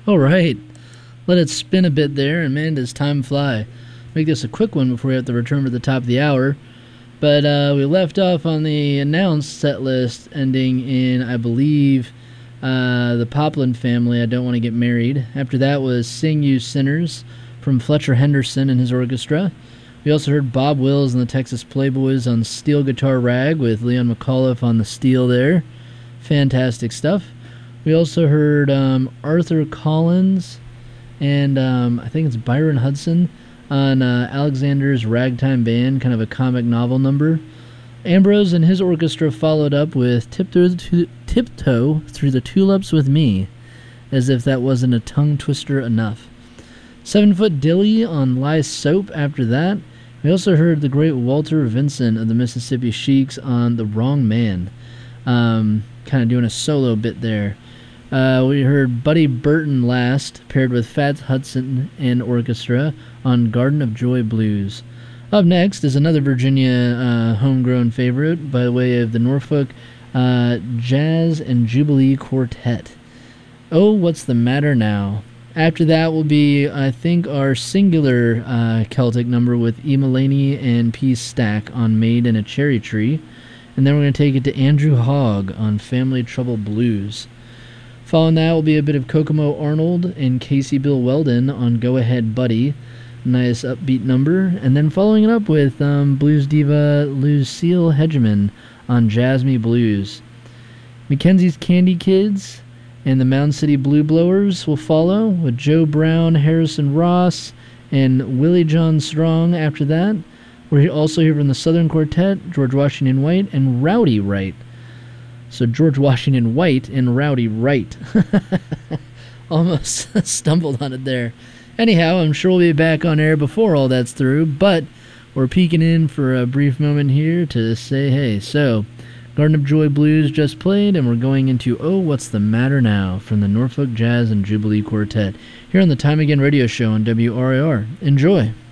All right. Let it spin a bit there, and man, does time fly. Make this a quick one before we have to return to the top of the hour. But we left off on the announced set list ending in, I believe, the Poplin Family, I Don't Want to Get Married. After that was Sing You Sinners from Fletcher Henderson and his orchestra. We also heard Bob Wills and the Texas Playboys on Steel Guitar Rag with Leon McAuliffe on the steel there. Fantastic stuff. We also heard Arthur Collins and I think it's Byron Hudson on Alexander's Ragtime Band, kind of a comic novel number. Ambrose and his orchestra followed up with Tiptoe Through the Tulips with Me, as if that wasn't a tongue twister enough. 7 Foot Dilly on Lie Soap after that. We also heard the great Walter Vincent of the Mississippi Sheiks on The Wrong Man, kind of doing a solo bit there. We heard Buddy Burton last, paired with Fats Hudson and orchestra on Garden of Joy Blues. Up next is another Virginia homegrown favorite by way of the Norfolk Jazz and Jubilee Quartet. Oh, What's the Matter Now? After that will be, I think, our singular Celtic number with E. Mulaney and P. Stack on Made in a Cherry Tree. And then we're going to take it to Andrew Hogg on Family Trouble Blues. Following that will be a bit of Kokomo Arnold and Casey Bill Weldon on Go Ahead Buddy. Nice upbeat number. And then following it up with blues diva Lucille Hegeman on Jazz Me Blues. Mackenzie's Candy Kids and the Mound City Blue Blowers will follow with Joe Brown, Harrison Ross, and Willie John Strong after that. We're also here from the Southern Quartet, George Washington White and Rowdy Wright. So George Washington White and Rowdy Wright. Almost stumbled on it there. Anyhow, I'm sure we'll be back on air before all that's through, but we're peeking in for a brief moment here to say hey. So, Garden of Joy Blues just played, and we're going into Oh, What's the Matter Now from the Norfolk Jazz and Jubilee Quartet here on the Time Again radio show on WRIR. Enjoy.